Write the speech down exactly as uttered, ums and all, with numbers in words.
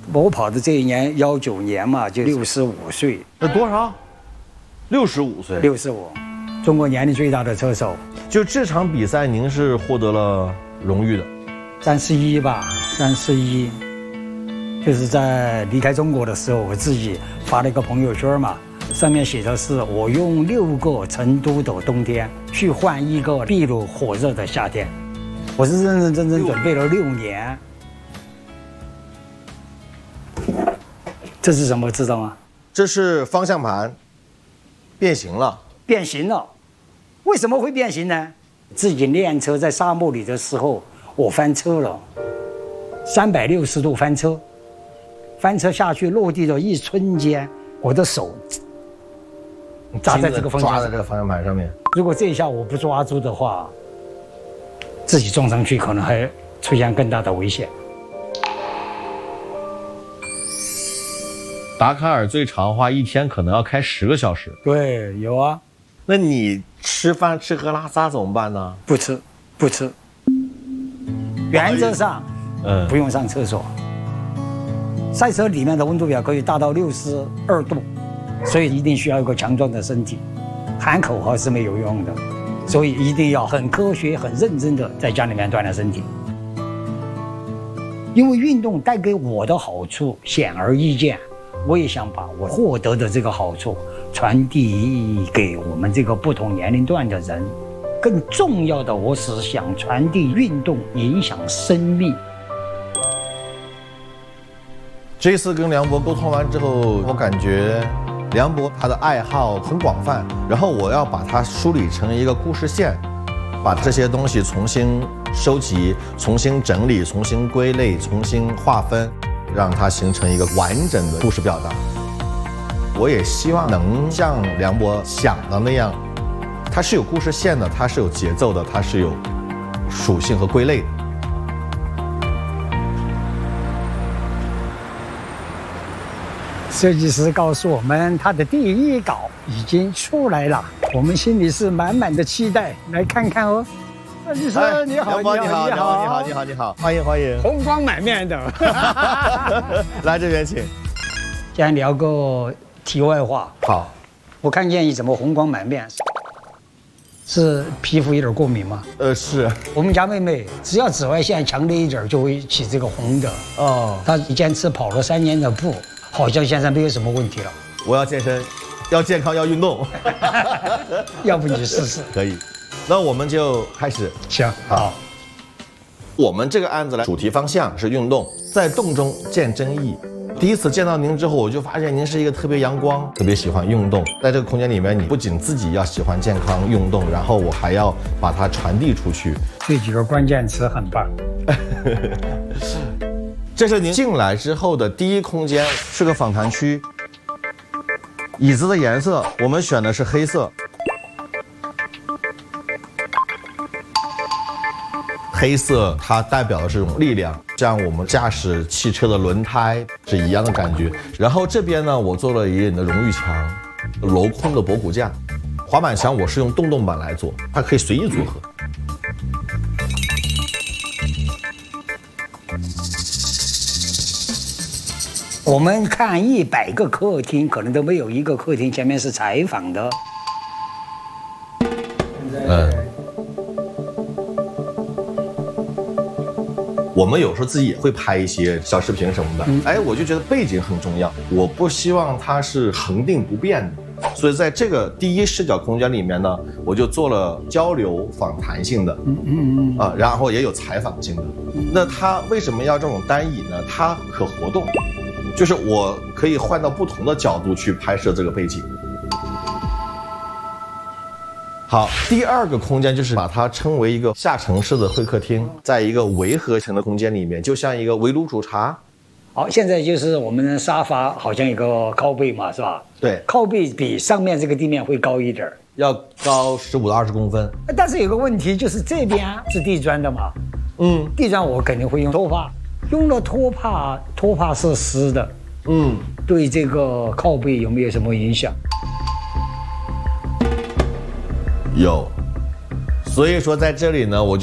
我跑的这一年幺九年嘛，就六十五岁。 那多少？六十五岁。 六十五，中国年龄最大的车手。 就这场比赛，您是获得了荣誉的。 三十一吧，三十一，就是在离开中国的时候，我自己发了一个朋友圈嘛，上面写的是我用六个成都的冬天去换一个秘鲁火热的夏天，我是认认真真准备了六年。这是什么知道吗？ 这是方向盘变形了。 变形了，为什么会变形呢？自己练车在沙漠里的时候，我翻车了，三百六十度翻车，翻车下去落地的一瞬间，我的手扎在这个方向抓在这个方向盘上面。 如果这一下我不抓住的话，自己撞上去可能还出现更大的危险。 达喀尔最长花一天可能要开十个小时。 对，有啊。 那你吃饭吃喝拉撒怎么办呢？ 不吃，不吃。原则上，嗯，不用上厕所。赛车里面的温度表可以达到六十二度，所以一定需要一个强壮的身体。喊口号是没有用的，所以一定要很科学、很认真的在家里面锻炼身体。因为运动带给我的好处显而易见。我也想把我获得的这个好处传递给我们这个不同年龄段的人。更重要的，我是想传递运动影响生命。 这次跟梁博沟通完之后，我感觉梁博他的爱好很广泛，然后我要把它梳理成一个故事线，把这些东西重新收集、重新整理、重新归类、重新划分，让它形成一个完整的故事表达。我也希望能像梁博想的那样，它是有故事线的，它是有节奏的，它是有属性和归类的。 设计师告诉我们，他的第一稿已经出来了，我们心里是满满的期待，来看看哦。设计师你好， 梁博你好，你好，你好，你好，你好，欢迎欢迎， 红光满面的。 来这边请。 先聊个题外话。 好， 我看见你怎么红光满面？是皮肤有点过敏吗？ 呃，是。 我们家妹妹只要紫外线强烈一点，就会起这个红的。哦。她坚持跑了三年的步，好像现在没有什么问题了。 我要健身，要健康，要运动。 要不你试试？ 可以。那我们就开始。 行，好。 我们这个案子的主题方向是运动，在动中见真意。第一次见到您之后，我就发现您是一个特别阳光、特别喜欢运动。在这个空间里面，你不仅自己要喜欢健康运动，然后我还要把它传递出去。 这几个关键词很棒。 这是您进来之后的第一空间，是个访谈区。椅子的颜色，我们选的是黑色。黑色它代表的是这种力量，像我们驾驶汽车的轮胎是一样的感觉。然后这边呢，我做了一个你的荣誉墙，镂空的博古架。滑板墙我是用洞洞板来做，它可以随意组合。 我们看一百个客厅，可能都没有一个客厅前面是采访的。 嗯。我们有时候自己也会拍一些小视频什么的，嗯、哎，我就觉得背景很重要，我不希望它是恒定不变的，所以在这个第一视角空间里面呢，我就做了交流访谈性的，嗯嗯嗯啊，然后也有采访性的。那它为什么要这种单椅呢？它可活动，就是我可以换到不同的角度去拍摄这个背景。好，第二个空间就是把它称为一个下沉式的会客厅，在一个围合成的空间里面，就像一个围炉煮茶。 好，现在就是我们的沙发好像有个靠背嘛，是吧？ 对， 靠背比上面这个地面会高一点， 要高十五到二十公分。 但是有个问题就是这边是地砖的嘛，嗯，地砖我肯定会用拖帕，用了拖帕，拖帕是湿的，嗯，对这个靠背有没有什么影响？ 有，所以说在这里呢，我就。